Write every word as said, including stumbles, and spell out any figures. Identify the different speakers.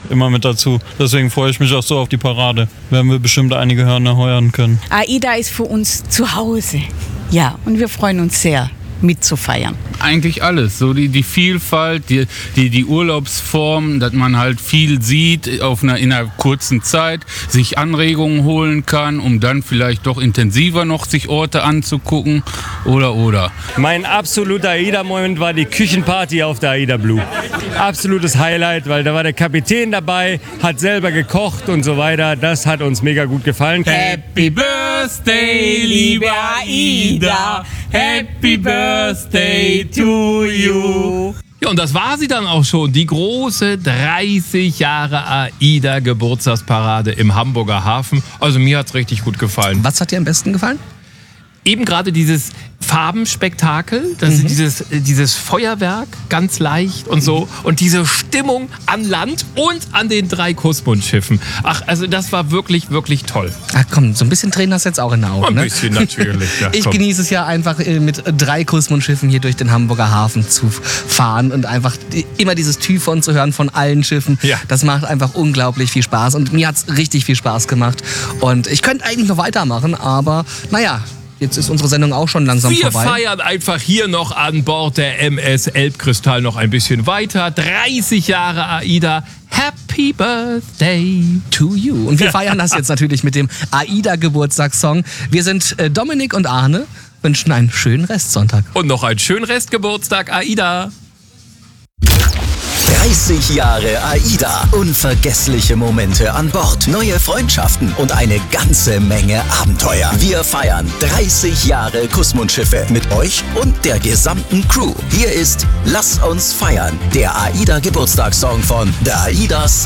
Speaker 1: immer mit dazu. Deswegen freue ich mich auch so auf die Parade. Werden wir bestimmt einige Hörner heuern können.
Speaker 2: AIDA ist für uns zu Hause. Ja, und wir freuen uns sehr, mitzufeiern.
Speaker 3: Eigentlich alles, so die, die Vielfalt, die, die, die Urlaubsform, dass man halt viel sieht auf einer, in einer kurzen Zeit, sich Anregungen holen kann, um dann vielleicht doch intensiver noch sich Orte anzugucken oder oder.
Speaker 4: Mein absoluter AIDA-Moment war die Küchenparty auf der AIDA Blue. Absolutes Highlight, weil da war der Kapitän dabei, hat selber gekocht und so weiter. Das hat uns mega gut gefallen.
Speaker 3: Happy Birthday, liebe AIDA! Happy Birthday to you!
Speaker 5: Ja, und das war sie dann auch schon, die große dreißig Jahre AIDA-Geburtstagsparade im Hamburger Hafen. Also mir hat's richtig gut gefallen.
Speaker 6: Was hat dir am besten gefallen?
Speaker 5: Eben gerade dieses Farbenspektakel, das ist
Speaker 6: Mhm.
Speaker 5: dieses, dieses Feuerwerk, ganz leicht und so. Und diese Stimmung an Land und an den drei Kussmundschiffen. Ach, also das war wirklich, wirklich toll.
Speaker 6: Ach komm, so ein bisschen Tränen hast du jetzt auch in den Augen,
Speaker 5: Ein
Speaker 6: ne?
Speaker 5: bisschen natürlich. Ja,
Speaker 6: ich
Speaker 5: komm.
Speaker 6: genieße es ja einfach äh, mit drei Kussmundschiffen hier durch den Hamburger Hafen zu fahren und einfach die, immer dieses Typhon zu hören von allen Schiffen.
Speaker 5: Ja.
Speaker 6: Das macht einfach unglaublich viel Spaß und mir hat es richtig viel Spaß gemacht. Und ich könnte eigentlich noch weitermachen, aber naja, jetzt ist unsere Sendung auch schon langsam
Speaker 5: Wir
Speaker 6: vorbei.
Speaker 5: feiern einfach hier noch an Bord der M S Elbkristall noch ein bisschen weiter. dreißig Jahre AIDA. Happy Birthday
Speaker 6: To you. Und wir feiern das jetzt natürlich mit dem AIDA-Geburtstagssong. Wir sind äh, Dominik und Arne, wünschen einen schönen Restsonntag.
Speaker 5: und noch einen schönen Restgeburtstag, AIDA.
Speaker 7: dreißig Jahre AIDA. Unvergessliche Momente an Bord, neue Freundschaften und eine ganze Menge Abenteuer. Wir feiern dreißig Jahre Kussmundschiffe mit euch und der gesamten Crew. Hier ist Lass uns feiern, der AIDA-Geburtstagssong von The AIDAs